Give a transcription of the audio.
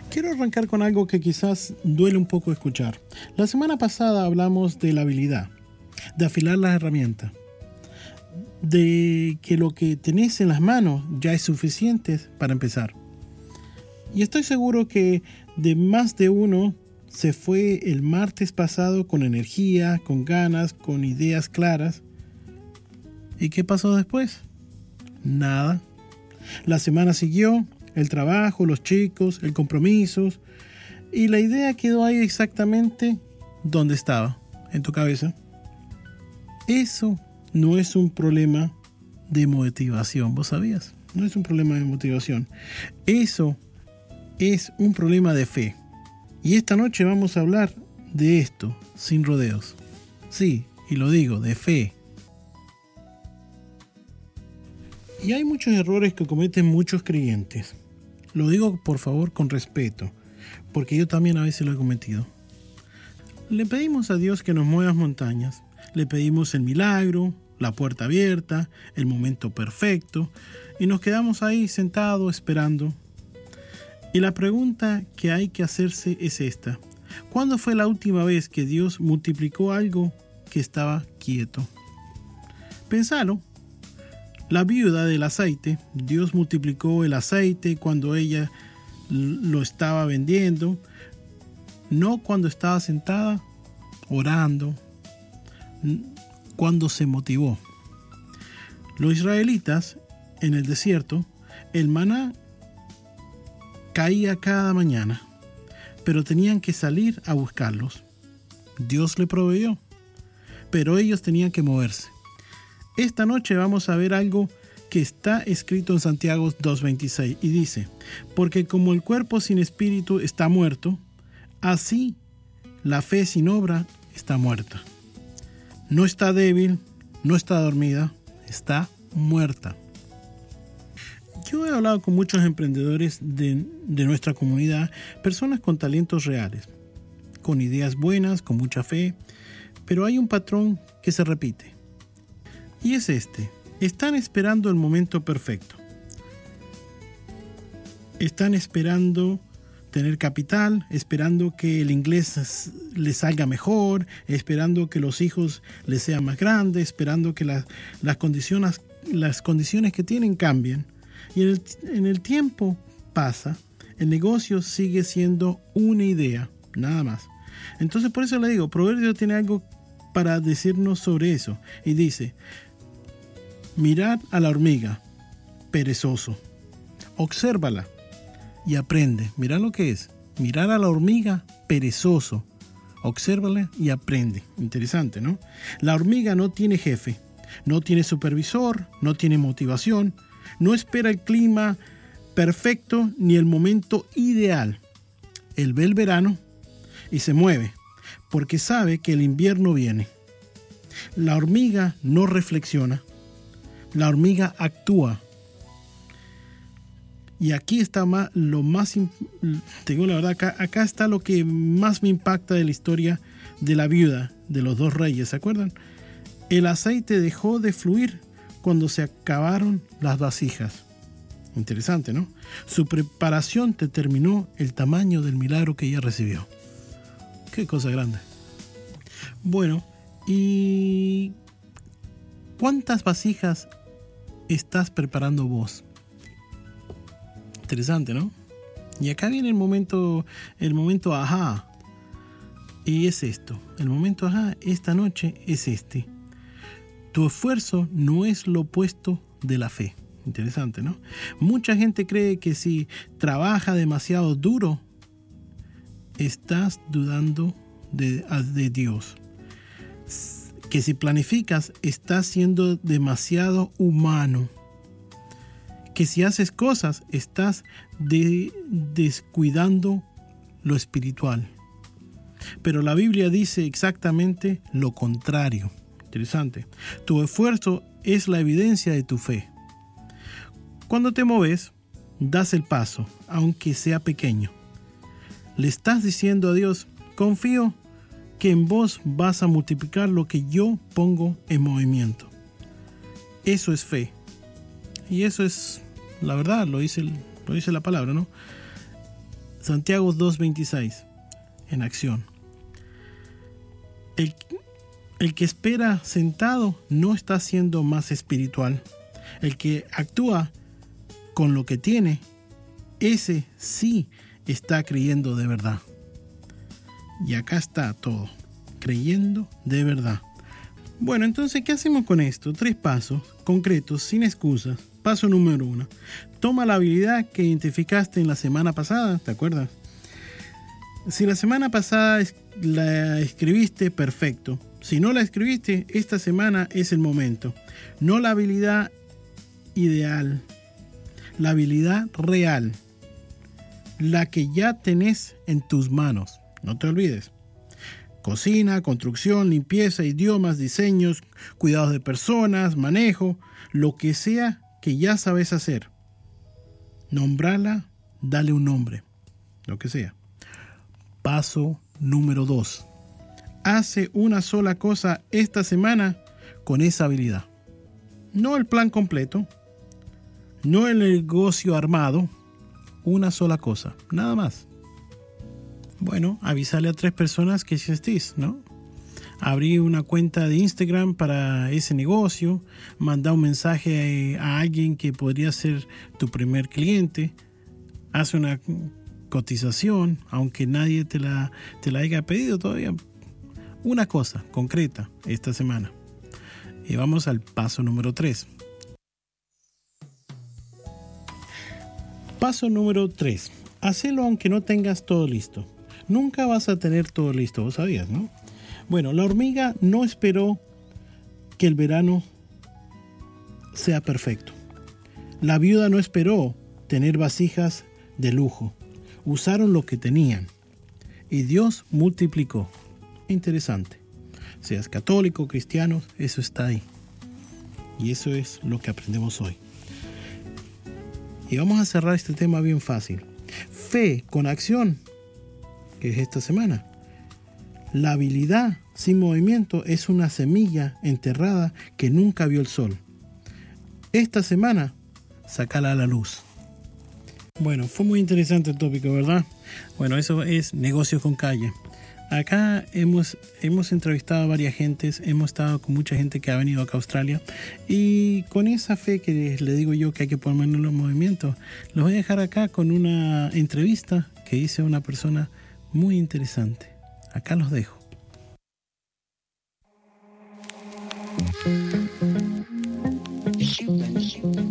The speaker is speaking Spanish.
Quiero arrancar con algo que quizás duele un poco escuchar. La semana pasada hablamos de la habilidad, de afilar las herramientas, de que lo que tenés en las manos ya es suficiente para empezar. Y estoy seguro que de más de uno se fue el martes pasado con energía, con ganas, con ideas claras. ¿Y qué pasó después? Nada. La semana siguió, el trabajo, los chicos, el compromiso, y la idea quedó ahí exactamente donde estaba, en tu cabeza. Eso no es un problema de motivación, ¿vos sabías? No es un problema de motivación. Eso es un problema de fe. Y esta noche vamos a hablar de esto, sin rodeos. Sí, y lo digo, de fe. Y hay muchos errores que cometen muchos creyentes. Lo digo, por favor, con respeto, porque yo también a veces lo he cometido. Le pedimos a Dios que nos mueva montañas. Le pedimos el milagro, la puerta abierta, el momento perfecto, y nos quedamos ahí sentados esperando. Y la pregunta que hay que hacerse es esta: ¿cuándo fue la última vez que Dios multiplicó algo que estaba quieto? Pensalo. La viuda del aceite, Dios multiplicó el aceite cuando ella lo estaba vendiendo, no cuando estaba sentada orando, cuando se motivó. Los israelitas en el desierto, el maná caía cada mañana, pero tenían que salir a buscarlos. Dios le proveyó, pero ellos tenían que moverse. Esta noche vamos a ver algo que está escrito en Santiago 2:26 y dice: porque como el cuerpo sin espíritu está muerto, así la fe sin obra está muerta. No está débil, no está dormida, está muerta. Yo he hablado con muchos emprendedores de nuestra comunidad, personas con talentos reales, con ideas buenas, con mucha fe, pero hay un patrón que se repite. Y es este: están esperando el momento perfecto. Están esperando tener capital, esperando que el inglés les salga mejor, esperando que los hijos les sean más grandes, esperando que las condiciones que tienen cambien. Y en el tiempo pasa, el negocio sigue siendo una idea, nada más. Entonces por eso le digo, Proverbios tiene algo para decirnos sobre eso. Y dice: mirad a la hormiga, perezoso. Obsérvala y aprende. Mirad lo que es. Mirar a la hormiga, perezoso. Obsérvala y aprende. Interesante, ¿no? La hormiga no tiene jefe, no tiene supervisor, no tiene motivación, no espera el clima perfecto ni el momento ideal. Él ve el verano y se mueve, porque sabe que el invierno viene. La hormiga no reflexiona. La hormiga actúa. Y aquí está te digo la verdad, acá está lo que más me impacta de la historia de la viuda de los dos reyes. ¿Se acuerdan? El aceite dejó de fluir cuando se acabaron las vasijas. Interesante, ¿no? Su preparación determinó el tamaño del milagro que ella recibió. Qué cosa grande. Bueno, ¿y cuántas vasijas estás preparando vos? Interesante, ¿no? Y acá viene el momento ajá. Y es esto. El momento ajá esta noche es este: tu esfuerzo no es lo opuesto de la fe. Interesante, ¿no? Mucha gente cree que si trabaja demasiado duro, estás dudando de Dios. Que si planificas, estás siendo demasiado humano. Que si haces cosas, estás descuidando lo espiritual. Pero la Biblia dice exactamente lo contrario. Interesante. Tu esfuerzo es la evidencia de tu fe. Cuando te mueves, das el paso, aunque sea pequeño. Le estás diciendo a Dios: confío que en vos vas a multiplicar lo que yo pongo en movimiento. Eso es fe. Y eso es la verdad, lo dice la palabra, ¿no? Santiago 2:26, en acción. El que espera sentado no está siendo más espiritual. El que actúa con lo que tiene, ese sí está creyendo de verdad. Y acá está todo, creyendo de verdad. Bueno, entonces, ¿qué hacemos con esto? 3 pasos concretos, sin excusas. Paso número 1. Toma la habilidad que identificaste en la semana pasada, ¿te acuerdas? Si la semana pasada la escribiste, perfecto. Si no la escribiste, esta semana es el momento. No la habilidad ideal, la habilidad real, la que ya tenés en tus manos. No te olvides. Cocina, construcción, limpieza, idiomas, diseños, cuidados de personas, manejo, lo que sea que ya sabes hacer. Nombrala, dale un nombre, lo que sea. Paso número 2. Hace una sola cosa esta semana con esa habilidad. No el plan completo, no el negocio armado, una sola cosa, nada más. Bueno, avisarle a 3 personas que existís, ¿no? Abrir una cuenta de Instagram para ese negocio, mandar un mensaje a alguien que podría ser tu primer cliente, haz una cotización, aunque nadie te la haya pedido todavía. Una cosa concreta esta semana. Y vamos al paso número 3. Paso número 3. Hacelo aunque no tengas todo listo. Nunca vas a tener todo listo, vos sabías, ¿no? Bueno, la hormiga no esperó que el verano sea perfecto. La viuda no esperó tener vasijas de lujo. Usaron lo que tenían. Y Dios multiplicó. Interesante. Seas católico, cristiano, eso está ahí. Y eso es lo que aprendemos hoy. Y vamos a cerrar este tema bien fácil. Fe con acción, que es esta semana. La habilidad sin movimiento es una semilla enterrada que nunca vio el sol. Esta semana, sácala a la luz. Bueno, fue muy interesante el tópico, ¿verdad? Bueno, eso es Negocios con Calle. Acá hemos entrevistado a varias gentes, hemos estado con mucha gente que ha venido acá a Australia, y con esa fe que le digo yo que hay que ponerlo en los movimientos, los voy a dejar acá con una entrevista que hice a una persona muy interesante. Acá los dejo. Human.